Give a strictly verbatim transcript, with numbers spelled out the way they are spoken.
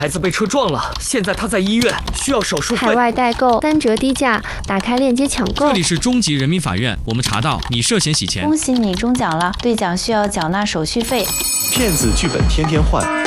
孩子被车撞了，现在他在医院，需要手术费。 海外代购三折低价，打开链接抢购。 这里是中级人民法院，我们查到你涉嫌洗钱， 恭喜你中奖了，兑奖需要缴纳手续费。 骗子剧本天天换。